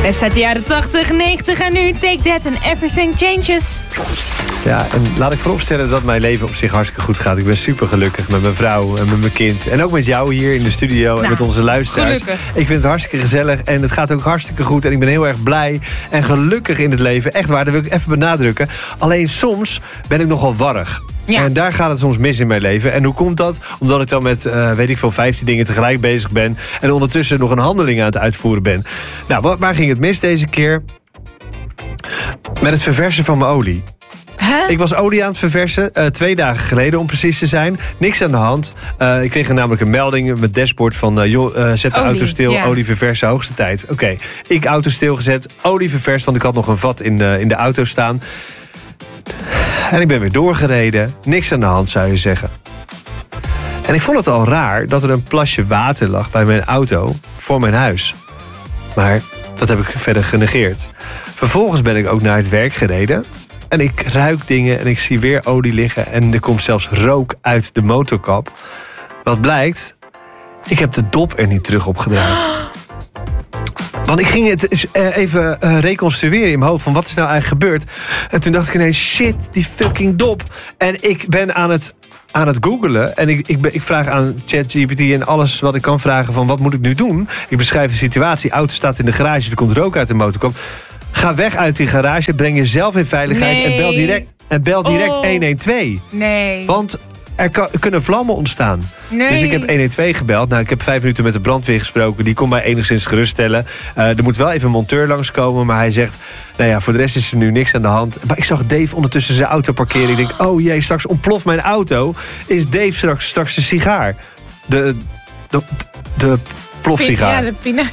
Best uit de jaren 80, 90 en nu Take That and Everything Changes. Ja, en laat ik vooropstellen dat mijn leven op zich hartstikke goed gaat. Ik ben super gelukkig met mijn vrouw en met mijn kind. En ook met jou hier in de studio en met onze luisteraars. Gelukkig. Ik vind het hartstikke gezellig en het gaat ook hartstikke goed. En ik ben heel erg blij en gelukkig in het leven. Echt waar, dat wil ik even benadrukken. Alleen soms ben ik nogal warrig. Ja. En daar gaat het soms mis in mijn leven. En hoe komt dat? Omdat ik dan met, 15 dingen tegelijk bezig ben. En ondertussen nog een handeling aan het uitvoeren ben. Nou, waar ging het mis deze keer? Met het verversen van mijn olie. Huh? Ik was olie aan het verversen, 2 dagen geleden om precies te zijn. Niks aan de hand. Ik kreeg namelijk een melding met het dashboard van... zet de auto stil, olie verversen, hoogste tijd. Oké, ik auto stilgezet, olie ververst... want ik had nog een vat in de auto staan. En ik ben weer doorgereden. Niks aan de hand, zou je zeggen. En ik vond het al raar dat er een plasje water lag bij mijn auto voor mijn huis. Maar dat heb ik verder genegeerd. Vervolgens ben ik ook naar het werk gereden... En ik ruik dingen en ik zie weer olie liggen... en er komt zelfs rook uit de motorkap. Wat blijkt, ik heb de dop er niet terug opgedraaid. Want ik ging het even reconstrueren in mijn hoofd... van wat is nou eigenlijk gebeurd. En toen dacht ik ineens, shit, die fucking dop. En ik ben aan het googlen. En ik vraag aan ChatGPT en alles wat ik kan vragen... van wat moet ik nu doen? Ik beschrijf de situatie. De auto staat in de garage, er komt rook uit de motorkap... Ga weg uit die garage, breng jezelf in veiligheid en bel direct 112. Nee. Want er kunnen vlammen ontstaan. Nee. Dus ik heb 112 gebeld. Nou, ik heb 5 minuten met de brandweer gesproken. Die kon mij enigszins geruststellen. Er moet wel even een monteur langskomen. Maar hij zegt, nou ja, voor de rest is er nu niks aan de hand. Maar ik zag Dave ondertussen zijn auto parkeren. Ik denk, oh jee, straks ontploft mijn auto. Is Dave straks de sigaar? De plofsigaar. Ja, de pina.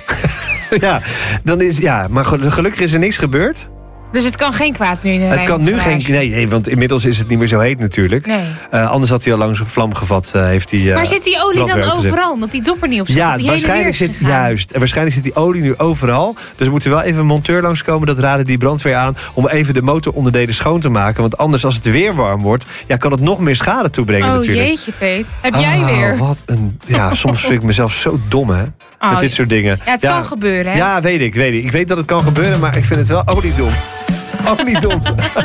Maar gelukkig is er niks gebeurd. Dus het kan geen kwaad nu in de Het kan nu geen... Nee, want inmiddels is het niet meer zo heet natuurlijk. Nee. Anders had hij al langs een vlam gevat. Maar zit die olie dan overal? Omdat die dop er niet op zit? Ja, waarschijnlijk zit die olie nu overal. Dus er moet er wel even een monteur langskomen. Dat raadde die brandweer aan. Om even de motoronderdelen schoon te maken. Want anders als het weer warm wordt... kan het nog meer schade toebrengen natuurlijk. Oh jeetje, Peet. Heb jij weer? Wat een... Ja, soms vind ik mezelf zo dom, hè. Met dit soort dingen. Ja, het kan gebeuren, hè? Ja, weet ik. Ik weet dat het kan gebeuren, maar ik vind het wel oliedom. Oliedom.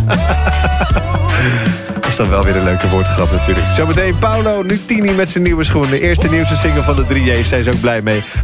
Dat is dan wel weer een leuke woordgrap natuurlijk. Zometeen Paulo Nutini met zijn nieuwe schoen. De eerste nieuwste single van de 3J's. Zijn ze ook blij mee.